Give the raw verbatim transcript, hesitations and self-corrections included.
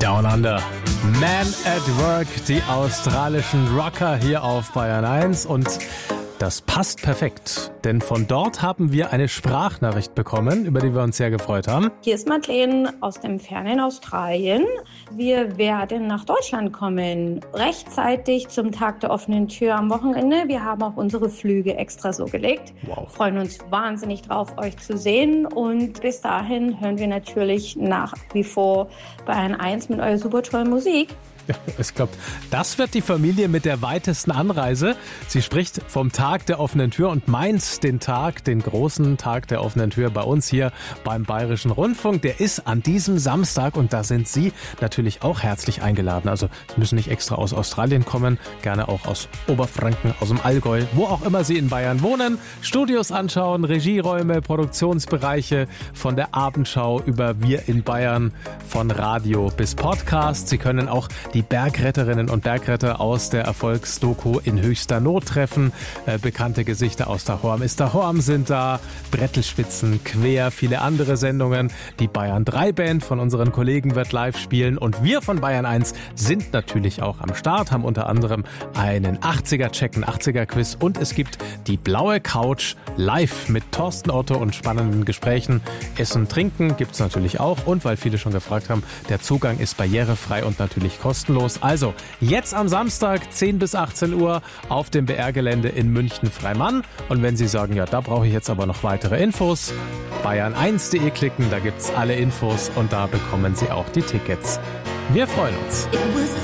Down Under. Man at Work, die australischen Rocker hier auf Bayern eins. Und das passt perfekt, denn von dort haben wir eine Sprachnachricht bekommen, über die wir uns sehr gefreut haben. Hier ist Madeleine aus dem fernen Australien. Wir werden nach Deutschland kommen, rechtzeitig zum Tag der offenen Tür am Wochenende. Wir haben auch unsere Flüge extra so gelegt. Wow. Freuen uns wahnsinnig drauf, euch zu sehen. Und bis dahin hören wir natürlich nach wie vor Bayern eins mit eurer super tollen Musik. Ich glaube, das wird die Familie mit der weitesten Anreise. Sie spricht vom Tag der offenen Tür und meint den Tag, den großen Tag der offenen Tür bei uns hier beim Bayerischen Rundfunk. Der ist an diesem Samstag und da sind Sie natürlich auch herzlich eingeladen. Also Sie müssen nicht extra aus Australien kommen, gerne auch aus Oberfranken, aus dem Allgäu, wo auch immer Sie in Bayern wohnen. Studios anschauen, Regieräume, Produktionsbereiche von der Abendschau über Wir in Bayern, von Radio bis Podcast. Sie können auch die Bergretterinnen und Bergretter aus der Erfolgsdoku In höchster Not treffen. Äh, bekannte Gesichter aus Dahorm ist Dahorm sind da, Brettelspitzen, Quer, viele andere Sendungen. Die Bayern drei Band von unseren Kollegen wird live spielen und wir von Bayern eins sind natürlich auch am Start, haben unter anderem einen achtziger-Check, einen achtziger-Quiz und es gibt die blaue Couch live mit Thorsten Otto und spannenden Gesprächen. Essen, Trinken gibt's natürlich auch und weil viele schon gefragt haben, der Zugang ist barrierefrei und natürlich kostenlos. Also jetzt am Samstag zehn bis achtzehn Uhr auf dem B R-Gelände in München-Freimann. Und wenn Sie sagen, ja, da brauche ich jetzt aber noch weitere Infos, bayern eins punkt de klicken, da gibt's alle Infos und da bekommen Sie auch die Tickets. Wir freuen uns.